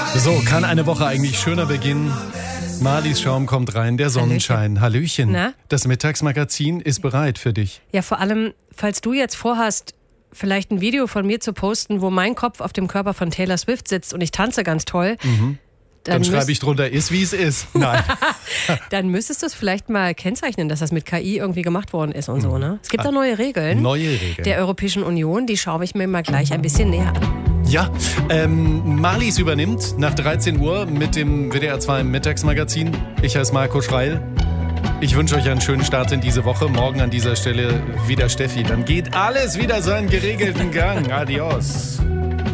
So, kann eine Woche eigentlich schöner beginnen? Marlies Schaum kommt rein, der Sonnenschein. Hallöchen. Na? Das Mittagsmagazin ist bereit für dich. Ja, vor allem, falls du jetzt vorhast, vielleicht ein Video von mir zu posten, wo mein Kopf auf dem Körper von Taylor Swift sitzt und ich tanze ganz toll. Dann schreibe ich drunter, ist wie es ist. Nein. Dann müsstest du es vielleicht mal kennzeichnen, dass das mit KI irgendwie gemacht worden ist und so, ne? Es gibt da neue Regeln. Neue Regeln. Der Europäischen Union, die schaue ich mir mal gleich ein bisschen näher an. Ja, Marlies übernimmt nach 13 Uhr mit dem WDR 2 Mittagsmagazin. Ich heiße Marco Schreil. Ich wünsche euch einen schönen Start in diese Woche. Morgen an dieser Stelle wieder Steffi. Dann geht alles wieder seinen geregelten Gang. Adios.